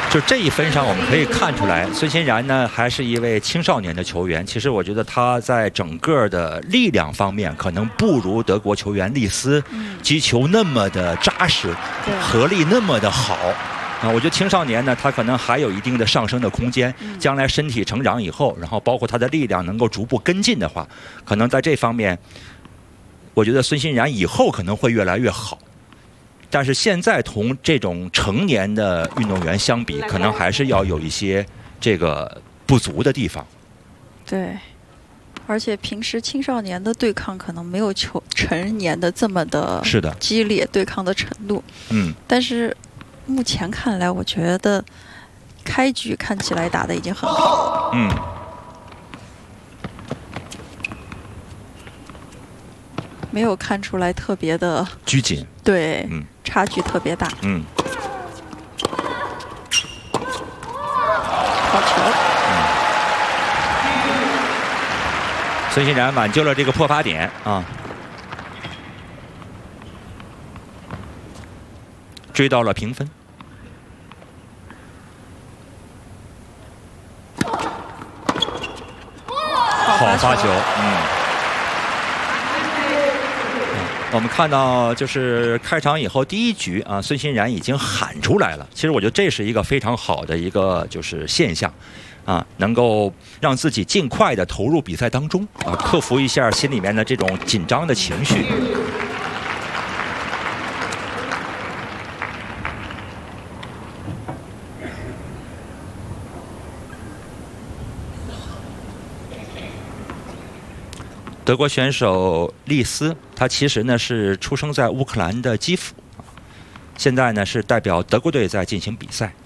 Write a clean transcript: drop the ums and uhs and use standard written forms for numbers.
就这一分上，我们可以看出来，孙欣然呢还是一位青少年的球员。其实我觉得他在整个的力量方面，可能不如德国球员利斯击球那么的扎实，合力那么的好。啊，我觉得青少年呢，他可能还有一定的上升的空间。将来身体成长以后，然后包括他的力量能够逐步跟进的话，可能在这方面，我觉得孙欣然以后可能会越来越好。但是现在同这种成年的运动员相比，可能还是要有一些这个不足的地方。 对，而且平时青少年的对抗可能没有成年的这么的激烈对抗的程度。但是目前看来，我觉得开局看起来打得已经很好了。没有看出来特别的拘谨。 对，差距特别大。好球。 孙欣然挽救了这个破发点啊，追到了平分。好发球。我们看到，就是开场以后第一局啊，孙欣然已经喊出来了。其实我觉得这是一个非常好的一个就是现象，啊，能够让自己尽快的投入比赛当中啊，克服一下心里面的这种紧张的情绪。德国选手利斯，他其实呢是出生在乌克兰的基辅，现在呢是代表德国队在进行比赛。